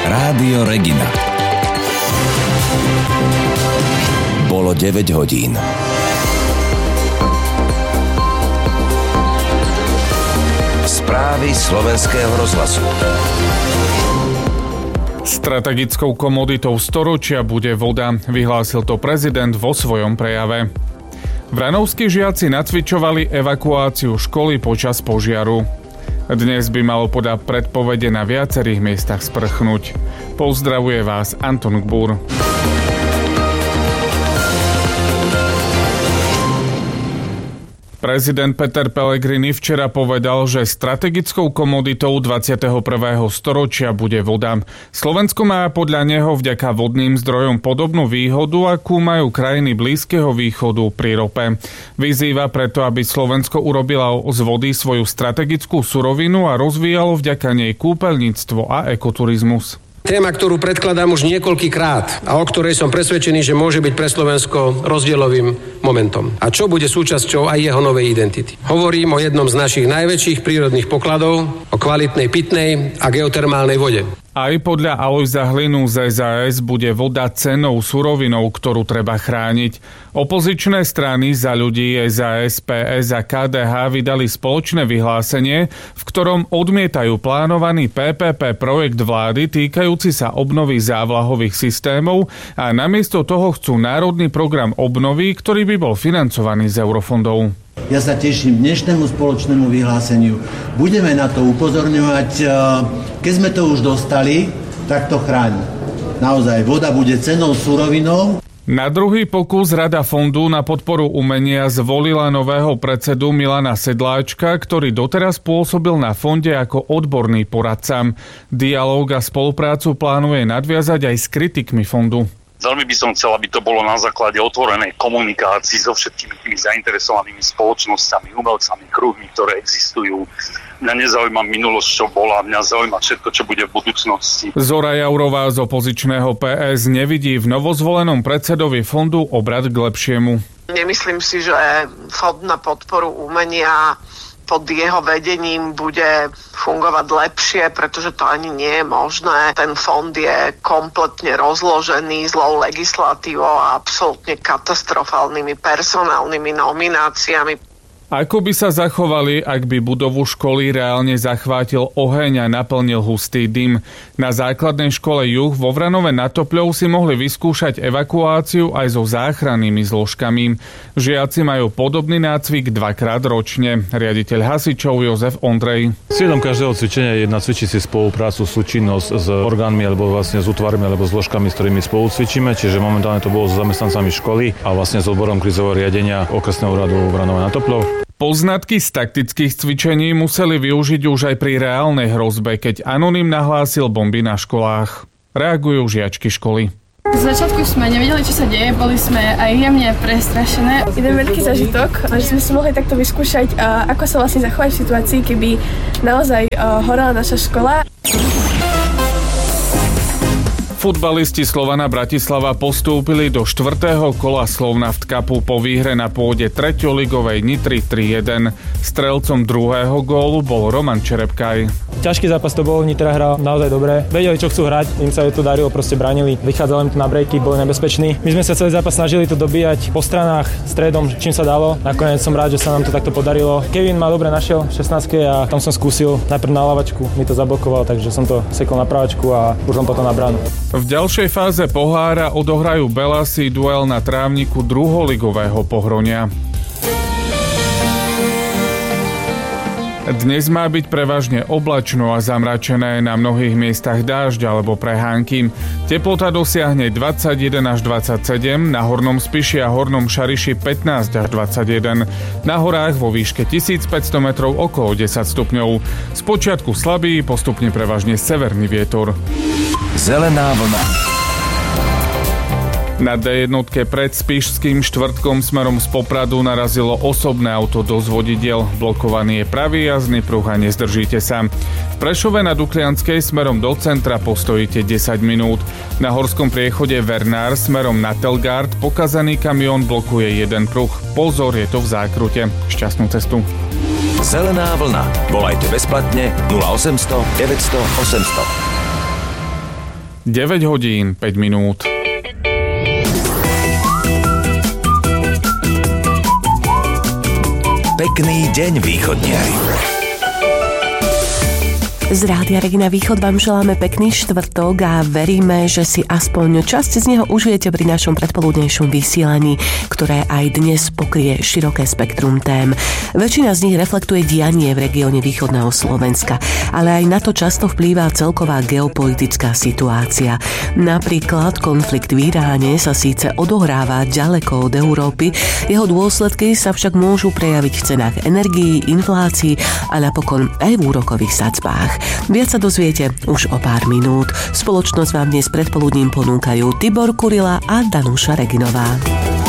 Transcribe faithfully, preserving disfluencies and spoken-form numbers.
Rádio Regina. Bolo deväť hodín. Správy slovenského rozhlasu. Strategickou komoditou storočia bude voda, vyhlásil to prezident vo svojom prejave. Vranovskí žiaci nacvičovali evakuáciu školy počas požiaru. Dnes by malo podľa predpovede na viacerých miestach sprchnúť. Pozdravuje vás Anton Gbúr. Prezident Peter Pellegrini včera povedal, že strategickou komoditou dvadsiateho prvého storočia bude voda. Slovensko má podľa neho vďaka vodným zdrojom podobnú výhodu, akú majú krajiny Blízkeho východu pri rope. Vyzýva preto, aby Slovensko urobilo z vody svoju strategickú surovinu a rozvíjalo vďaka nej kúpeľníctvo a ekoturizmus. Téma, ktorú predkladám už niekoľkýkrát a o ktorej som presvedčený, že môže byť pre Slovensko rozdielovým momentom. A čo bude súčasťou aj jeho novej identity. Hovorím o jednom z našich najväčších prírodných pokladov, o kvalitnej pitnej a geotermálnej vode. Aj podľa Alojza Hlinu z es a es bude voda cennou surovinou, ktorú treba chrániť. Opozičné strany Za ľudí, es a es, pé es a ká dé há vydali spoločné vyhlásenie, v ktorom odmietajú plánovaný pé pé pé projekt vlády týkajúci sa obnovy závlahových systémov a namiesto toho chcú národný program obnovy, ktorý by bol financovaný z eurofondov. Ja sa teším dnešnému spoločnému vyhláseniu. Budeme na to upozorňovať. Keď sme to už dostali, tak to chráni. Naozaj, voda bude cennou surovinou. Na druhý pokus Rada fondu na podporu umenia zvolila nového predsedu Milana Sedláčka, ktorý doteraz pôsobil na fonde ako odborný poradca. Dialóg a spoluprácu plánuje nadviazať aj s kritikmi fondu. Veľmi by som chcel, aby to bolo na základe otvorenej komunikácii so všetkými tými zainteresovanými spoločnosťami, umelcami, kruhmi, ktoré existujú. Mňa nezaujíma minulosť, čo bola, mňa zaujíma všetko, čo bude v budúcnosti. Zora Jaurová z opozičného pé es nevidí v novozvolenom predsedovi fondu obrat k lepšiemu. Nemyslím si, že fond na podporu umenia pod jeho vedením bude fungovať lepšie, pretože to ani nie je možné. Ten fond je kompletne rozložený zlou legislatívou a absolútne katastrofálnymi personálnymi nomináciami. Ako by sa zachovali, ak by budovu školy reálne zachvátil oheň a naplnil hustý dym? Na základnej škole Juh vo Vranove nad Topľou si mohli vyskúšať evakuáciu aj so záchrannými zložkami. Žiaci majú podobný nácvik dvakrát ročne. Riaditeľ hasičov Jozef Ondrej. Cieľom každého cvičenia je nacvičiť si spoluprácu, súčinnosť s orgánmi alebo vlastne s útvarmi alebo zložkami, s ktorými spolu cvičíme, čiže momentálne to bolo s zamestnancami školy a vlastne s odborom krízového riadenia okresného úradu Vranove nad Topľou. Poznatky z taktických cvičení museli využiť už aj pri reálnej hrozbe, keď anonym nahlásil bomby na školách. Reagujú žiačky školy. Z začiatku sme nevedeli, čo sa deje, boli sme aj jemne prestrašené. Jeden veľký zážitok, že sme si mohli takto vyskúšať, ako sa vlastne zachovať v situácii, keby naozaj horela naša škola. Futbalisti Slovana Bratislava postúpili do štvrtého kola Slovnaft Cupu po výhre na pôde treťoligovej Nitry tri jeden. Strelcom druhého gólu bol Roman Čerepkaj. Ťažký zápas to bol, Nitra hral naozaj dobre. Vedeli, čo chcú hrať, im sa to darilo, proste bránili. Vychádzali im na brejky, boli nebezpeční. My sme sa celý zápas snažili to dobíjať po stranách, stredom, čím sa dalo. Nakoniec som rád, že sa nám to takto podarilo. Kevin ma dobre našiel v šestnástke a tam som skúsil najprv na lavačku, mi to zablokoval, takže som to sekol na pravačku a už len potom na bránu. V ďalšej fáze pohára odohrajú Belasi duel na trávniku druholigového Pohronia. Dnes má byť prevažne oblačno a zamračené, na mnohých miestach dážď alebo prehánky. Teplota dosiahne dvadsaťjeden až dvadsaťsedem, na Hornom Spiši a Hornom Šariši pätnásť až dvadsaťjeden. Na horách vo výške tisícpäťsto metrov okolo desať stupňov. Spočiatku slabý, postupne prevažne severný vietor. Zelená vlna. Na dé jedna pred Spišským štvrtkom smerom z Popradu narazilo osobné auto do zvodidiel. Blokovaný je pravý jazdný pruh a nezdržíte sa. V Prešove na Duklianskej smerom do centra postojíte desať minút. Na horskom priechode Vernár smerom na Telgard pokazaný kamión blokuje jeden pruh. Pozor, je to v zákrute. Šťastnú cestu. Zelená vlna. Volajte bezplatne nula osemsto deväťsto osemsto. deväť hodín päť minút. Pekný deň, východniari. Z Rádia Regina Východ vám želáme pekný štvrtok a veríme, že si aspoň časť z neho užijete pri našom predpoludnejšom vysielaní, ktoré aj dnes pokrie široké spektrum tém. Väčšina z nich reflektuje dianie v regióne východného Slovenska, ale aj na to často vplýva celková geopolitická situácia. Napríklad konflikt v Iráne sa síce odohráva ďaleko od Európy, jeho dôsledky sa však môžu prejaviť v cenách energií, inflácii a napokon aj v úrokových sadzbách. Viac sa dozviete už o pár minút. Spoločnosť vám dnes predpoludním ponúkajú Tibor Kurila a Danuša Reginová.